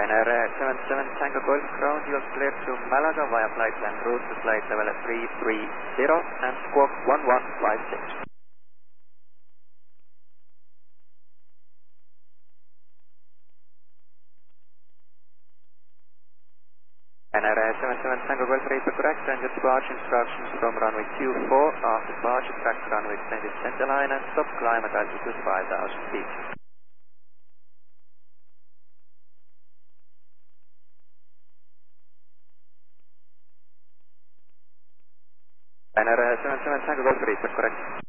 NR77 Tango Golf ground, you are clear to Malaga via flight plan route to flight level 330 and squawk 1156. NR77 Tango Golf Reaper correct, and your departure instructions from runway 24, after departure track to runway extended centerline and stop climb at altitude 5,000 feet. NR77 Tango Golf Reaper correct.